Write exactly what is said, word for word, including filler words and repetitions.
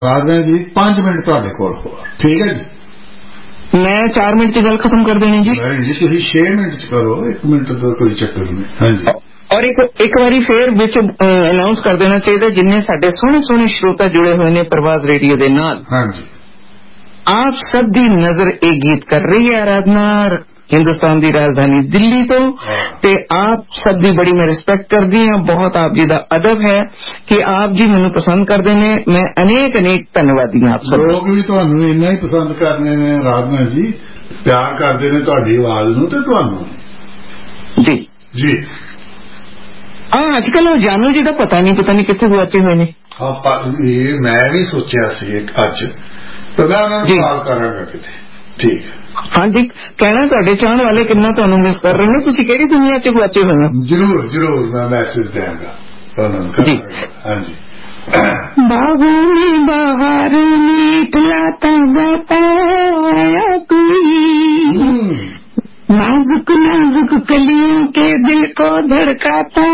राधा जी पांच मिनट तुहाडे कोल होआ ठीक है जी मैं चार मिनट च गल खत्म कर देनी जी नहीं जी तुसीं छे मिनट च करो एक मिनट तो कोई चक्कर नहीं हाँ जी और एक एक बारी फिर विच अनाउंस कर देना चाहिए जिन्ने साडे सोहने सोहने श्रोता जुड़े हुए ने प्रवास रेडियो दे नाल हाँ जी आप सब दी नजर एक गीत कर रही है आराधना हिंदुस्तान की राजधानी दिल्ली तो ते आप सब दी बड़ी मैं रिस्पेक्ट करती हूँ बहुत आप जी का अदब है कि आप जी मैनू पसंद करते हैं मैं अनेक अनेक धन्यवादी हाँ आप सब लोग भी तुहानू इन्ना ही पसंद करते हैं आराधना जी प्यार करते हैं तुहाडी आवाज नू ते तुहानू जी जी हाँ अजकल जानू जी का पता नहीं पता नहीं कितने गुआचे हुए ने हाँ ये मैं भी सोचा सी अज तो मैं उन्होंने कॉल करांगा किते ठीक है हाँ जी कहना तुहाडे चाहण वाले कितना तुहानू मिस कर रहे हैं तुसीं किहड़ी दुनिया च गुआचे हुए हो जरूर जरूर मैं मैसेज देंगा जी हाँ जी बागों में बाहर मीठ लाता गाता आया कोई नाजुक नाजुक कलियों के दिल को धड़काता